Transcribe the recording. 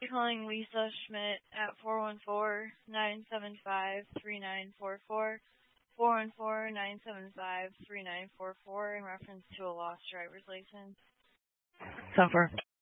Calling Lisa Schmidt at 414-975-3944, 414-975-3944 in reference to a lost driver's license. Suffer.